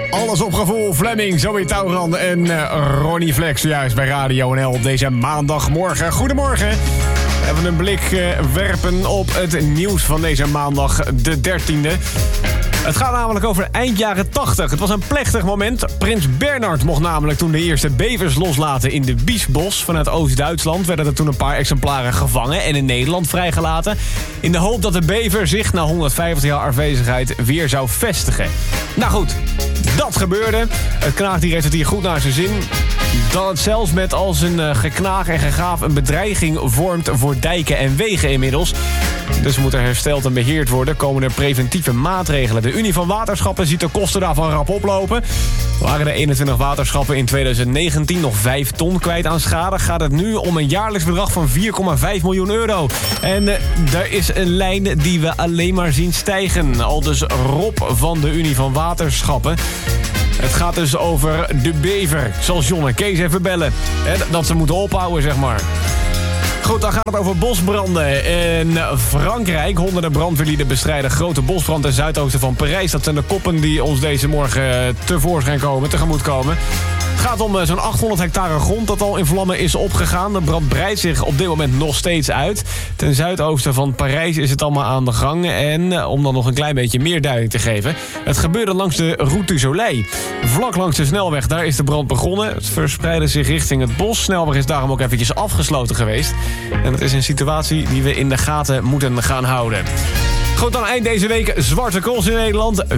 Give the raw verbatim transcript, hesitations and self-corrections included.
Alles op gevoel. Fleming, Zoe Tauran en uh, Ronnie Flex. Juist bij Radio N L op deze maandagmorgen. Goedemorgen. Even een blik uh, werpen op het nieuws van deze maandag de dertiende. Het gaat namelijk over eind jaren tachtig. Het was een plechtig moment. Prins Bernhard mocht namelijk toen de eerste bevers loslaten in de Biesbos. Vanuit Oost-Duitsland werden er toen een paar exemplaren gevangen en in Nederland vrijgelaten. In de hoop dat de bever zich na honderdvijftig jaar afwezigheid weer zou vestigen. Nou goed, dat gebeurde. Het knaagdier heeft het hier goed naar zijn zin. Dat het zelfs met als een uh, geknaag en gegaaf een bedreiging vormt voor dijken en wegen inmiddels. Dus moet er hersteld en beheerd worden. Komen er preventieve maatregelen. De Unie van Waterschappen ziet de kosten daarvan rap oplopen. Waren er eenentwintig waterschappen in twintig negentien nog vijf ton kwijt aan schade, gaat het nu om een jaarlijks bedrag van vier komma vijf miljoen euro. En uh, er is een lijn die we alleen maar zien stijgen. Aldus Rob van de Unie van Waterschappen. Het gaat dus over de bever. Ik zal John en Kees even bellen. Hè, dat ze moeten ophouden, zeg maar. Goed, dan gaat het over bosbranden in Frankrijk. Honderden brandweerlieden bestrijden grote bosbrand ten zuidoosten van Parijs. Dat zijn de koppen die ons deze morgen tevoorschijn komen, tegemoet komen. Het gaat om zo'n achthonderd hectare grond dat al in vlammen is opgegaan. De brand breidt zich op dit moment nog steeds uit. Ten zuidoosten van Parijs is het allemaal aan de gang. En om dan nog een klein beetje meer duiding te geven. Het gebeurde langs de Route du Soleil. Vlak langs de snelweg, daar is de brand begonnen. Het verspreidde zich richting het bos. De snelweg is daarom ook eventjes afgesloten geweest. En dat is een situatie die we in de gaten moeten gaan houden. Goed, dan eind deze week zwarte kools in Nederland.